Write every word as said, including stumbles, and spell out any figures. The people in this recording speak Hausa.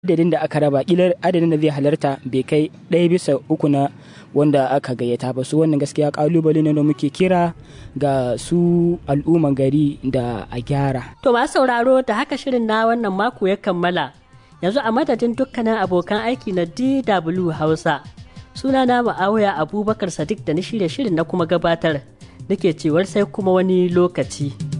adadin da aka raba kila adadin da zai halarta bai kai ɗaya bisa uku na wanda aka gayyata ba. Su wannan gaskiya kalubale ne da muke kira ga su al'umman gari da a gyara. To masu sauraro da haka shirin na wannan mako ya kammala. Yanzu a madadin dukkanin abokan aiki na D W Hausa. Suna na Ma'awiya Abubakar Sadiq da ni shirye shirin na kuma gabatar. Nake cewar sai kuma wani lokaci.